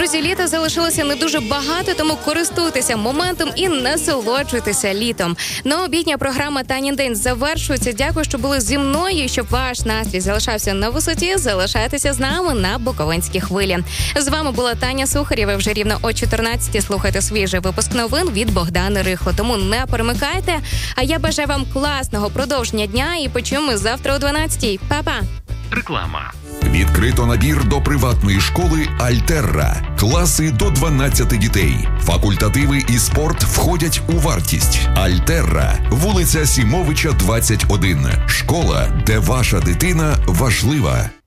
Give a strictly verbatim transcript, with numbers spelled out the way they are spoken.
Друзі, літа залишилося не дуже багато, тому користуйтеся моментом і насолоджуйтеся літом. Новобітня програма «Танін день» завершується. Дякую, що були зі мною, щоб ваш настрій залишався на висоті. Залишайтеся з нами на Буковинській хвилі. З вами була Таня Сухарєва. Вже рівно о чотирнадцятій слухайте свіжий випуск новин від Богдани Рихло. Тому не перемикайте. А я бажаю вам класного продовження дня і почуємо завтра о дванадцятій. Па-па! Реклама. Відкрито набір до приватної школи «Альтерра». Класи до дванадцяти дітей. Факультативи і спорт входять у вартість. «Альтерра», вулиця Сімовича, двадцять один. Школа, де ваша дитина важлива.